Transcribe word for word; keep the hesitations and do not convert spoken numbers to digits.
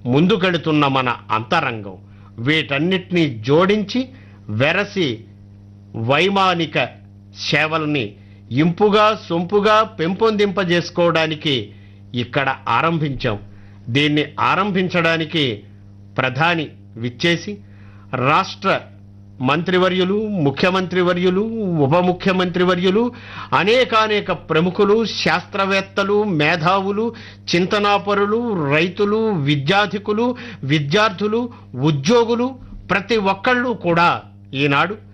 ముందుకెడుతున్న మన అంతరంగం. వీటన్నిటినీ జోడించి వెరసి వైమానిక సేవల్ని ఇంపుగా సొంపుగా పెంపొందింపజేసుకోవడానికి ఇక్కడ ఆరంభించాం. దీన్ని ఆరంభించడానికి ప్రధాని విచ్చేసి రాష్ట్ర మంత్రివర్యులు, ముఖ్యమంత్రివర్యులు, ఉప ముఖ్యమంత్రివర్యులు, అనేకానేక ప్రముఖులు, శాస్త్రవేత్తలు, మేధావులు, చింతనాపరులు, రైతులు, విద్యాధికులు, విద్యార్థులు, ఉద్యోగులు ప్రతి ఒక్కళ్ళు కూడా ఈనాడు